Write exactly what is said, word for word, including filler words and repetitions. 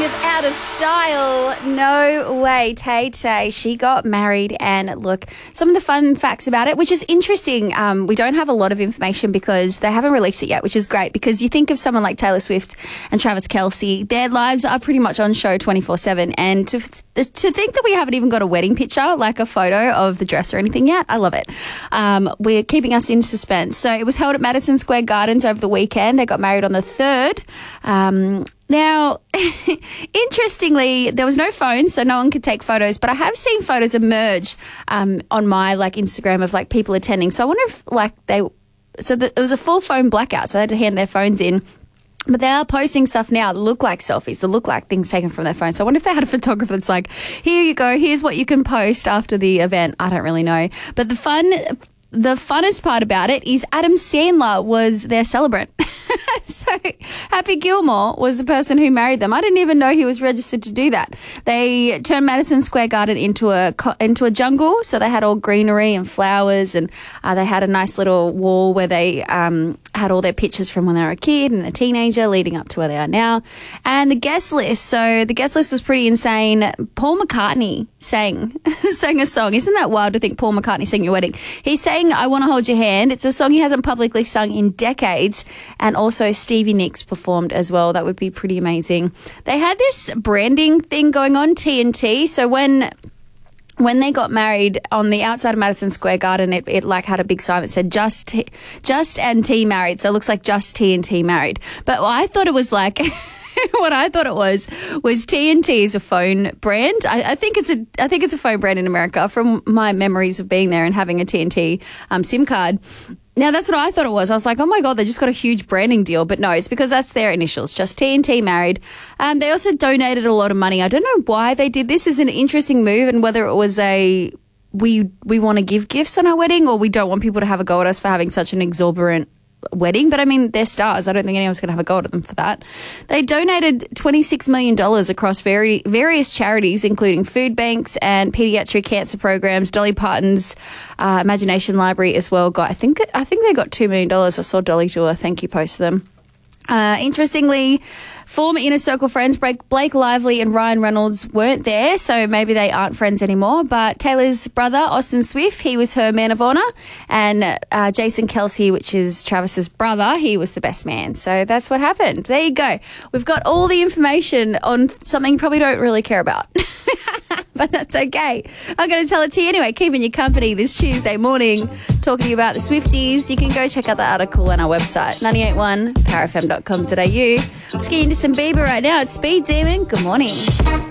with Out of Style. No way, Tay Tay. She got married, and look, some of the fun facts about it, which is interesting. Um, we don't have a lot of information because they haven't released it yet, which is great because you think of someone like Taylor Swift and Travis Kelce, their lives are pretty much on show twenty-four seven. And to, to think that we haven't even got a wedding picture, like a photo of the dress or anything yet, I love it. Um, we're keeping us in suspense. So it was held at Madison Square Gardens over the weekend. They got married on the third. Um, Now, interestingly, there was no phone, so no one could take photos, but I have seen photos emerge um, on my like Instagram of like people attending. So I wonder if like they, so the, it was a full phone blackout, so they had to hand their phones in. But they are posting stuff now that look like selfies, that look like things taken from their phone. So I wonder if they had a photographer that's like, here you go, here's what you can post after the event. I don't really know. But the fun... The funnest part about it is Adam Sandler was their celebrant. So Happy Gilmore was the person who married them. I didn't even know he was registered to do that. They turned Madison Square Garden into a into a jungle, so they had all greenery and flowers, and uh, they had a nice little wall where they um, had all their pictures from when they were a kid and a teenager leading up to where they are now. And the guest list, so the guest list was pretty insane. Paul McCartney sang, sang a song. Isn't that wild to think Paul McCartney sang your wedding? He sang I Want to Hold Your Hand. It's a song he hasn't publicly sung in decades. And also Stevie Nicks performed as well. That would be pretty amazing. They had this branding thing going on, T N T. So when... When they got married on the outside of Madison Square Garden, it, it like had a big sign that said just, T- just and T married. So it looks like just T and T married. But I thought it was like, what I thought it was, was T N T is a phone brand. I, I think it's a, I think it's a phone brand in America from my memories of being there and having a T N T um, SIM card. Now, that's what I thought it was. I was like, oh, my God, they just got a huge branding deal. But no, it's because that's their initials, just T N T married. Um, they also donated a lot of money. I don't know why they did this. It's an interesting move, and whether it was a we we want to give gifts on our wedding or we don't want people to have a go at us for having such an exorbitant wedding. But I mean, they're stars. I don't think anyone's going to have a go at them for that. They donated twenty-six million dollars across very, various charities, including food banks and pediatric cancer programs. Dolly Parton's uh, Imagination Library as well got, I think, I think they got two million dollars. I saw Dolly do a thank you post to them. Uh, interestingly, former Inner Circle friends Blake Lively and Ryan Reynolds weren't there, so maybe they aren't friends anymore. But Taylor's brother, Austin Swift, he was her man of honour. And uh, Jason Kelce, which is Travis's brother, he was the best man. So that's what happened. There you go. We've got all the information on something you probably don't really care about. But that's okay. I'm going to tell it to you anyway, keeping you company this Tuesday morning, talking to you about the Swifties. You can go check out the article on our website, nine eight one power f m dot com dot a u. Skiing to some Bieber right now. It's Speed Demon. Good morning.